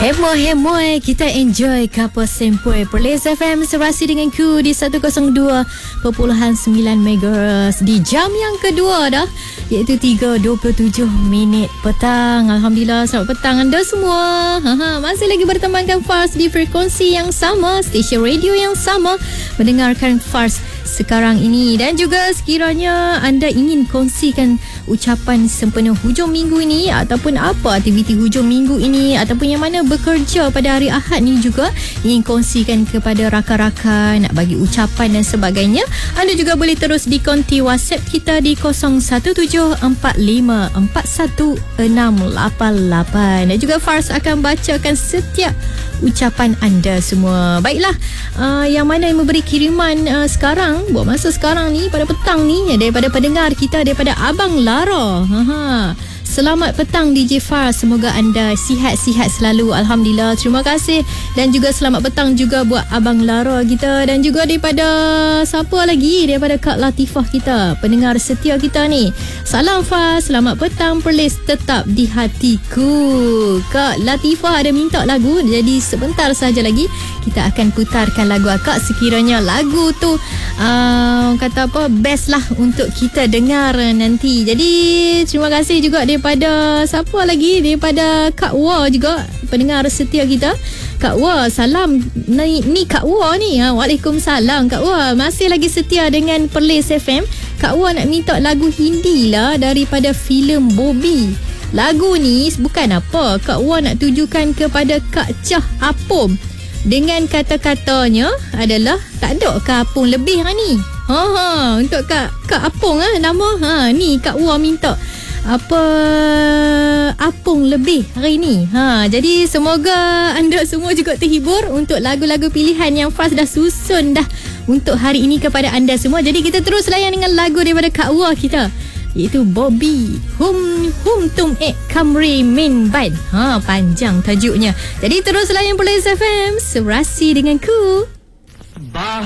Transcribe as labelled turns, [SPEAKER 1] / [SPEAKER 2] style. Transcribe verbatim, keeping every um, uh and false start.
[SPEAKER 1] Hemoy-hemoy, kita enjoy kapal sempoi Perlis F M serasi dengan ku di seratus dua perpuluhan sembilan megahertz di jam yang kedua dah, iaitu tiga dua puluh tujuh minit petang. Alhamdulillah, selamat petang anda semua. Haha, masih lagi bertemankan Fars di frekuensi yang sama, stesen radio yang sama, mendengarkan Fars sekarang ini. Dan juga sekiranya anda ingin kongsikan ucapan sempena hujung minggu ini, ataupun apa aktiviti hujung minggu ini, ataupun yang mana bekerja pada hari Ahad ni juga ingin kongsikan kepada rakan-rakan, nak bagi ucapan dan sebagainya, anda juga boleh terus di konti WhatsApp kita di kosong satu tujuh empat lima empat satu enam lapan lapan. Dan juga Fars akan bacakan setiap ucapan anda semua. Baiklah, uh, yang mana yang memberi kiriman uh, sekarang, buat masa sekarang ni, pada petang ni, daripada pendengar kita, daripada Abang Lara. Haha. Selamat petang D J Fars, semoga anda sihat-sihat selalu. Alhamdulillah, terima kasih. Dan juga selamat petang juga buat Abang Lara kita. Dan juga daripada siapa lagi, daripada Kak Latifah kita, pendengar setia kita ni. Salam Fars, selamat petang Perlis tetap di hatiku. Kak Latifah ada minta lagu, jadi sebentar saja lagi kita akan putarkan lagu akak. Sekiranya lagu tu uh, kata apa, best lah untuk kita dengar nanti. Jadi terima kasih juga daripada siapa lagi, daripada Kak Wa juga, pendengar setia kita. Kak Wa, salam ni, ni Kak Wa ni. Ha, Waalaikumsalam Kak Wa, masih lagi setia dengan Perlis F M. Kak Wa nak minta lagu Hindi lah daripada filem Bobby. Lagu ni bukan apa, Kak Wa nak tujukan kepada Kak Cah Apom, dengan kata-katanya adalah tak ada ke Apong lebih ha ni. Ha ha, untuk Kak Kak Apong ah ha, nama. Ha ni Kak Wa minta apa Apong lebih hari ni. Ha, jadi semoga anda semua juga terhibur untuk lagu-lagu pilihan yang Fars dah susun dah untuk hari ini kepada anda semua. Jadi kita terus layan dengan lagu daripada Kak Wa kita, iaitu Bobby Hum Hum Tum Ek Kamri Min Ban. Ha, panjang tajuknya. Jadi terus layan Perlis F M serasi dengan ku.